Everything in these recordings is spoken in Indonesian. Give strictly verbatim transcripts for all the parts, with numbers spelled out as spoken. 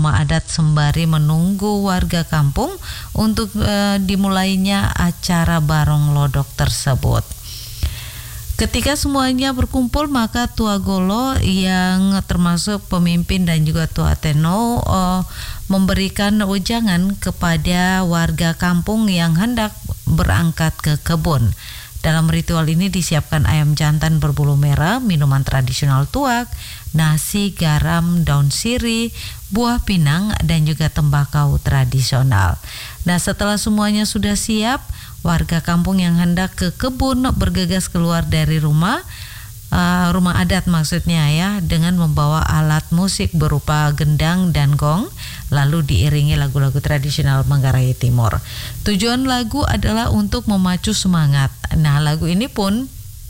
rumah adat sembari menunggu warga kampung untuk uh, dimulainya acara barong lodok tersebut. Ketika semuanya berkumpul, maka Tua Golo yang termasuk pemimpin dan juga Tua Teno uh, memberikan wejangan kepada warga kampung yang hendak berangkat ke kebun. Dalam ritual ini disiapkan ayam jantan berbulu merah, minuman tradisional tuak, nasi, garam, daun sirih, buah pinang, dan juga tembakau tradisional. Nah, setelah semuanya sudah siap, warga kampung yang hendak ke kebun bergegas keluar dari rumah, uh, rumah adat maksudnya ya, dengan membawa alat musik berupa gendang dan gong, lalu diiringi lagu-lagu tradisional Manggarai Timur. Tujuan lagu adalah untuk memacu semangat. Nah, lagu ini pun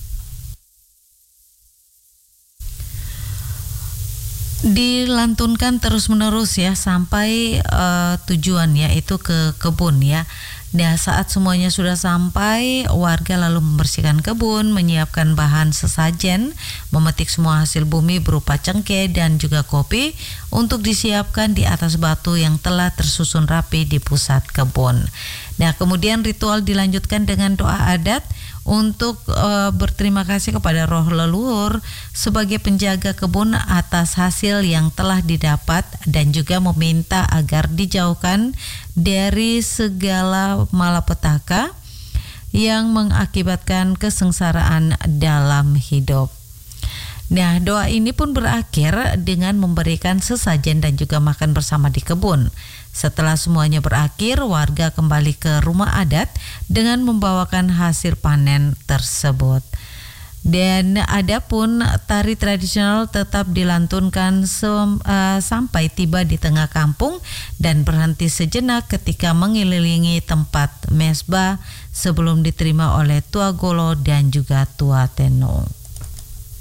dilantunkan terus-menerus ya sampai uh, tujuan yaitu ke kebun ya. Nah, saat semuanya sudah sampai, warga lalu membersihkan kebun, menyiapkan bahan sesajen, memetik semua hasil bumi berupa cengkeh dan juga kopi untuk disiapkan di atas batu yang telah tersusun rapi di pusat kebun. Nah, kemudian ritual dilanjutkan dengan doa adat untuk uh, berterima kasih kepada roh leluhur sebagai penjaga kebun atas hasil yang telah didapat dan juga meminta agar dijauhkan dari segala malapetaka yang mengakibatkan kesengsaraan dalam hidup. Nah, doa ini pun berakhir dengan memberikan sesajen dan juga makan bersama di kebun. Setelah semuanya berakhir, warga kembali ke rumah adat dengan membawakan hasil panen tersebut. Dan adapun tari tradisional tetap dilantunkan sem, uh, sampai tiba di tengah kampung dan berhenti sejenak ketika mengelilingi tempat mesbah sebelum diterima oleh Tua Golo dan juga Tua Teno.